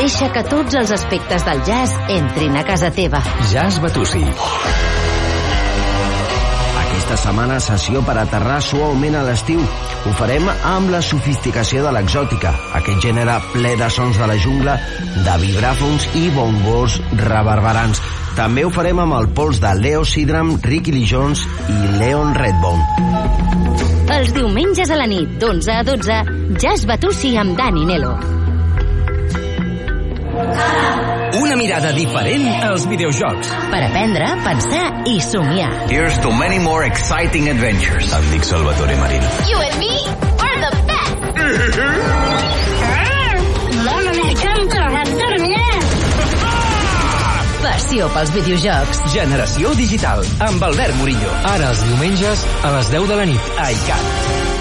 Deixa que tots els aspectes del jazz entrin a casa teva. Jazz Batussi. Aquesta setmana sessió per aterrar suaument a l'estiu. Ho farem amb la sofisticació de l'exòtica, aquest gènere ple de sons de la jungla, de vibràfons i bongos reverberants. També ho farem amb el pols de Leo Sidram, Ricky Lee Jones i Leon Redbone. Els diumenges a la nit, d'11 a 12, Jazz Batussi amb Dani Nelo. Una mirada diferent als videojocs. Per aprendre, pensar i somiar. Here's to many more exciting adventures. Em dic Salvatore Marín. You and me are the best. Mama, m'encanta dormir. Passió pels videojocs. Generació Digital, amb Albert Murillo. Ara els diumenges a les 10 de la nit. A ICAT.